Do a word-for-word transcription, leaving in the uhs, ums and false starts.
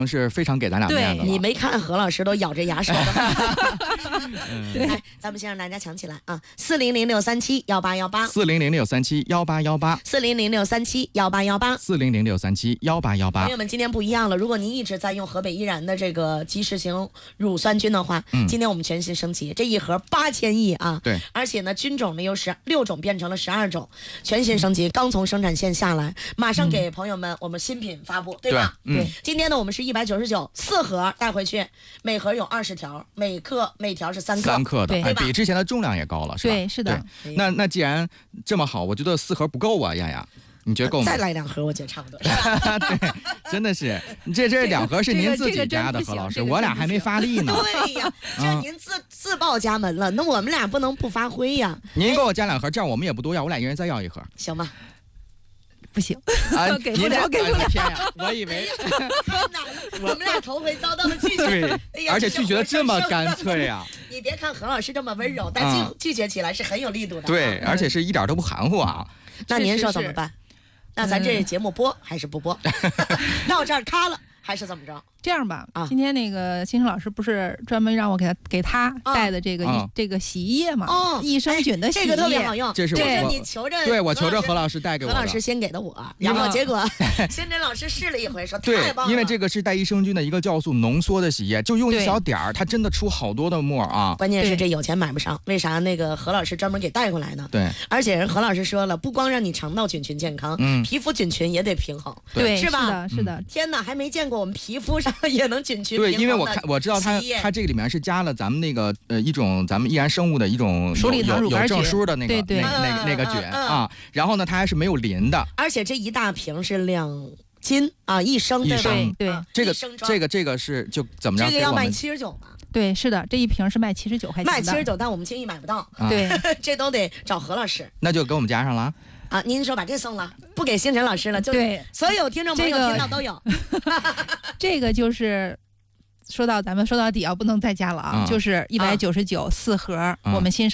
是非常给咱俩面子。 你没看何老师都咬着牙说的吗？ 对， 来，咱们先让大家抢起来啊！四零零六三七幺八幺八， 四零零六三七幺八幺八， 四零零六三七幺八幺八， 四零零六三七幺八幺八。 朋友们，今天不一样了。如果您一直在用河北依然的这个即食型乳酸菌的话， 嗯、 今天我们全新升级，这一盒八千亿啊！ 对， 而且呢，菌种呢由十六种变成了十二种，全新升级，刚从生产线下来，马上给朋友们我们新品发布，嗯、对吧？ 对，嗯， 今天呢，我们是一百九十九，四盒带回去，每盒有二十条，每克每条是三克， 三克的， 对吧？ 比之前的重量也高了，是吧？ 对，是的。 那那既然这么好，我觉得四盒不够啊，丫丫。你觉得够吗？ 再来两盒，我觉得差不多。 对，真的是，这这两盒是您自己加的，何老师，我俩还没发力呢。 对呀，这您自自报家门了，那我们俩不能不发挥呀。 您给我加两盒，这样我们也不多要，我俩一人再要一盒， 行吗？ 不行啊， 给不了，给不了。 天呀，我以为我们俩头回遭到了拒绝， 对，而且拒绝的这么干脆啊！ 你别看何老师这么温柔，但拒拒绝起来是很有力度的。 对，而且是一点都不含糊啊。 那您说怎么办？那咱这节目播还是不播？到这儿卡了还是怎么着？ 这样吧， 啊、 今天那个新生老师不是专门让我给他给他带的这个、 啊、 这个洗衣液嘛？ 哦， 益生菌的洗衣液、 哎，这个特别好用。 这是我你求着， 对我求着何老师带给我的。 何老师先给的我，然后结果新真老师试了一回，说太棒了。 因为这个是带益生菌的一个酵素浓缩的洗衣液，就用一小点儿，它真的出好多的沫啊。 关键是这有钱买不上，为啥？那个何老师专门给带过来呢？ 对， 而且人何老师说了，不光让你肠道菌群健康， 嗯， 皮肤菌群也得平衡， 对， 是吧？ 是的，是的。 嗯、 天哪，还没见过我们皮肤上也能菌群。 对，因为我看我知道它它这个里面是加了咱们那个呃一种咱们易燃生物的一种鼠李糖乳有证书的那个对对那那个那个菌啊，然后呢它还是没有磷的， 而且这一大瓶是两斤啊，一升对吧？ 对对， 这个这个这个是就怎么着？ 这个要卖七十九吧？ 对，是的，这一瓶是卖七十九块钱， 卖七十九，但我们轻易买不到。 对， 这都得找何老师， 那就给我们加上了。 啊，您说把这送了，不给星辰老师了，就对所有听众朋友听到都有。 这个就是说到咱们说到底啊，不能再加了啊， 嗯、 就是一百九十九四盒， 嗯、 我们新